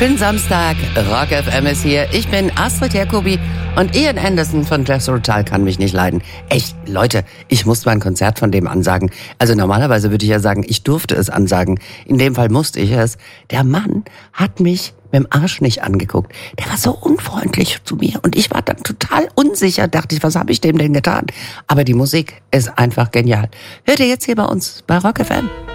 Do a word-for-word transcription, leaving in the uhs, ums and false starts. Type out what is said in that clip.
Schönen Samstag, Rock F M ist hier. Ich bin Astrid Jacobi und Ian Anderson von Jethro Tull kann mich nicht leiden. Echt, Leute, ich muss mal ein Konzert von dem ansagen. Also normalerweise würde ich ja sagen, ich durfte es ansagen. In dem Fall musste ich es. Der Mann hat mich mit dem Arsch nicht angeguckt. Der war so unfreundlich zu mir und ich war dann total unsicher. Dachte ich, was habe ich dem denn getan? Aber die Musik ist einfach genial. Hört ihr jetzt hier bei uns bei Rock F M?